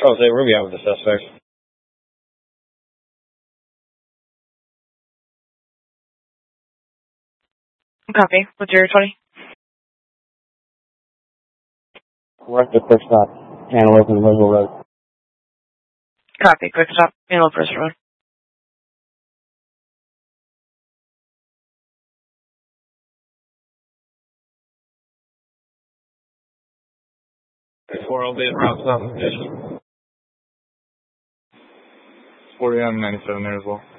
Oh, they Ruby out with the suspect. Copy. What's your 20? We're at the quick stop. Antelope and Louisville Road. Copy. Quick stop. Antelope First Road. Before I'll be at Route South Station. 40 on 97 there as well.